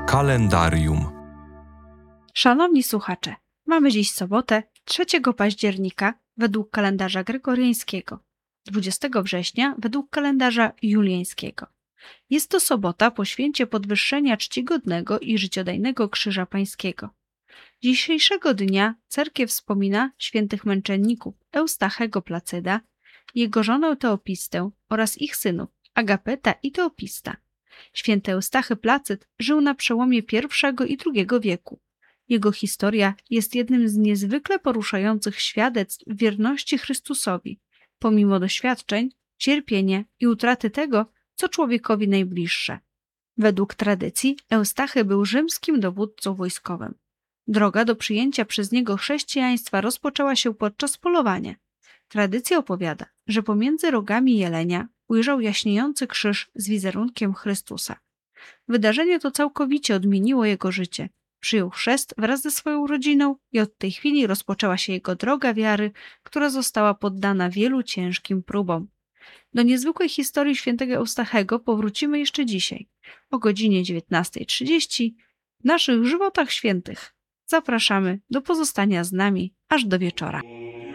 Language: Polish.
Kalendarium. Szanowni słuchacze, mamy dziś sobotę, 3 października według kalendarza gregoriańskiego, 20 września według kalendarza juliańskiego. Jest to sobota po święcie podwyższenia czcigodnego i życiodajnego Krzyża Pańskiego. Dzisiejszego dnia cerkiew wspomina świętych męczenników Eustachego Placyda, jego żonę Teopistę oraz ich synów Agapeta i Teopista. Święty Eustachy Placyd żył na przełomie I i II wieku. Jego historia jest jednym z niezwykle poruszających świadectw wierności Chrystusowi, pomimo doświadczeń, cierpienia i utraty tego, co człowiekowi najbliższe. Według tradycji Eustachy był rzymskim dowódcą wojskowym. Droga do przyjęcia przez niego chrześcijaństwa rozpoczęła się podczas polowania. Tradycja opowiada, że pomiędzy rogami jelenia ujrzał jaśniejący krzyż z wizerunkiem Chrystusa. Wydarzenie to całkowicie odmieniło jego życie. Przyjął chrzest wraz ze swoją rodziną i od tej chwili rozpoczęła się jego droga wiary, która została poddana wielu ciężkim próbom. Do niezwykłej historii świętego Eustachego powrócimy jeszcze dzisiaj, o godzinie 19:30 w naszych żywotach świętych. Zapraszamy do pozostania z nami aż do wieczora.